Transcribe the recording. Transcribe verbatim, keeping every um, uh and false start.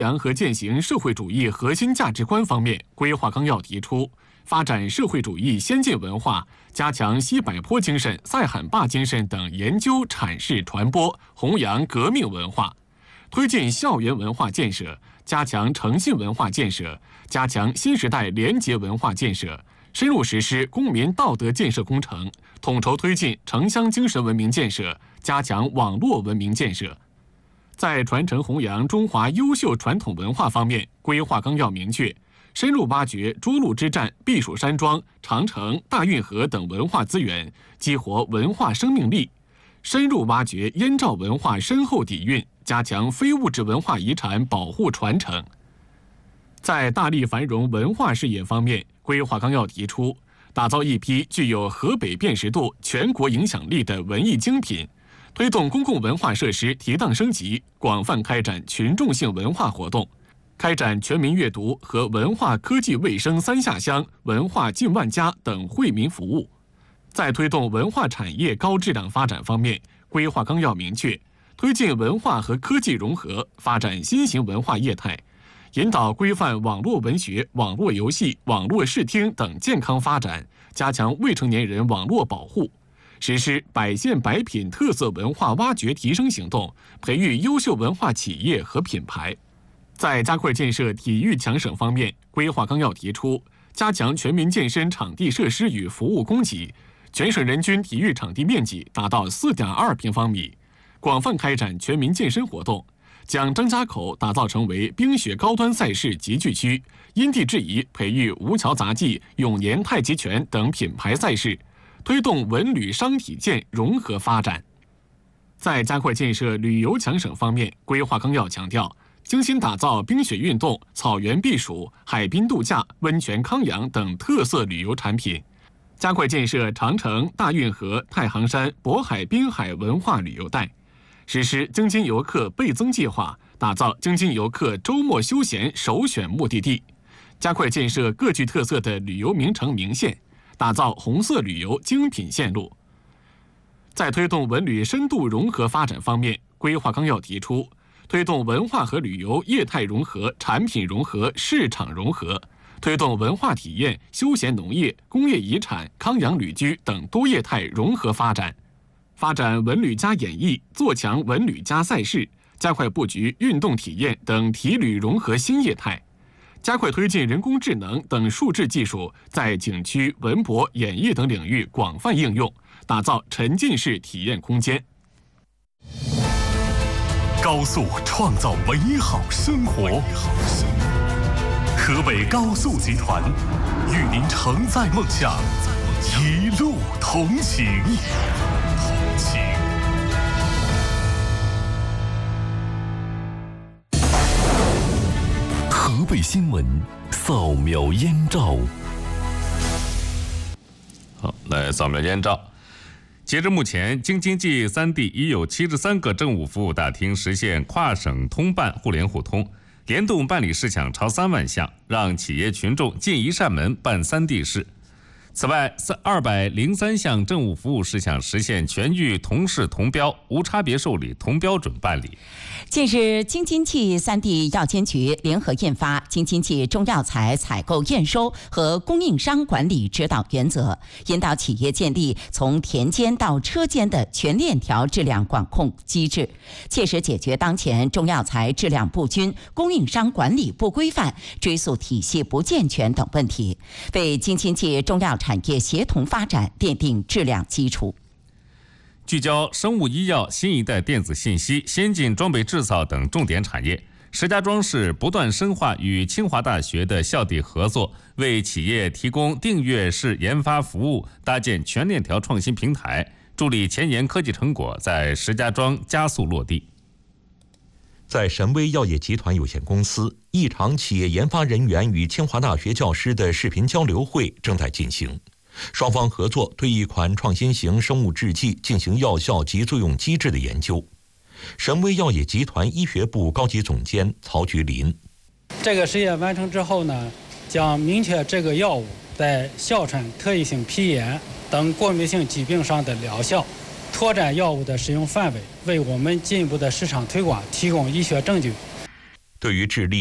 扬和践行社会主义核心价值观方面，规划纲要提出，发展社会主义先进文化，加强西柏坡精神、塞罕坝精神等研究、阐释、传播、弘扬革命文化，推进校园文化建设，加强诚信文化建设，加强新时代廉洁文化建设，深入实施公民道德建设工程，统筹推进城乡精神文明建设，加强网络文明建设。在传承弘扬中华优秀传统文化方面，规划纲要明确，深入挖掘涿鹿之战、避暑山庄、长城、大运河等文化资源，激活文化生命力；深入挖掘燕赵文化深厚底蕴，加强非物质文化遗产保护传承。在大力繁荣文化事业方面，规划纲要提出，打造一批具有河北辨识度、全国影响力的文艺精品，推动公共文化设施提档升级，广泛开展群众性文化活动，开展全民阅读和文化科技卫生三下乡、文化近万家等惠民服务。在推动文化产业高质量发展方面，规划纲要明确，推进文化和科技融合，发展新型文化业态，引导规范网络文学、网络游戏、网络视听等健康发展，加强未成年人网络保护。实施百县百品特色文化挖掘提升行动，培育优秀文化企业和品牌。在加快建设体育强省方面，规划纲要提出，加强全民健身场地设施与服务供给，全省人均体育场地面积达到 四点二平方米，广泛开展全民健身活动，将张家口打造成为冰雪高端赛事集聚区，因地制宜培育吴桥杂技、永年太极拳等品牌赛事，推动文旅商体健融合发展。在加快建设旅游强省方面，规划纲要强调，精心打造冰雪运动、草原避暑、海滨度假、温泉康养等特色旅游产品，加快建设长城、大运河、太行山、渤海滨海文化旅游带，实施京津游客倍增计划，打造京津游客周末休闲首选目的地，加快建设各具特色的旅游名城名县，打造红色旅游精品线路。在推动文旅深度融合发展方面，规划纲要提出，推动文化和旅游业态融合、产品融合、市场融合，推动文化体验、休闲农业、工业遗产、康养旅居等多业态融合发展，发展文旅加演艺，做强文旅加赛事，加快布局运动体验等体旅融合新业态，加快推进人工智能等数字技术在景区、文博、演艺等领域广泛应用，打造沉浸式体验空间。 高速创造美好生活，河北高速集团与您承载梦想，一路同行。同行。河北新闻扫描燕赵。 好，来扫描燕赵。截至目前，京津冀三地已有七十三个政务服务大厅实现跨省通办互联互通，联动办理事项超三万项，让企业群众进一扇门办三地事。此外，二百零三项政务服务事项实现全域同事同标、无差别受理、同标准办理。 近日，京津冀三地药监局联合印发《京津冀中药材采购验收和供应商管理指导原则》，引导企业建立从田间到车间的全链条质量管控机制，切实解决当前中药材质量不均、供应商管理不规范、追溯体系不健全等问题，为京津冀中药产业协同发展奠定质量基础。 聚焦生物医药、新一代电子信息、先进装备制造等重点产业，石家庄市不断深化与清华大学的校地合作，为企业提供订阅式研发服务，搭建全链条创新平台，助力前沿科技成果在石家庄加速落地。 在神威药业集团有限公司，一场企业研发人员与清华大学教师的视频交流会正在进行。双方合作对一款创新型生物制剂进行药效及作用机制的研究。神威药业集团医学部高级总监曹菊林： 这个实验完成之后呢，将明确这个药物在哮喘、特异性皮炎等过敏性疾病上的疗效，拓展药物的使用范围，为我们进一步的市场推广提供医学证据。 对于智利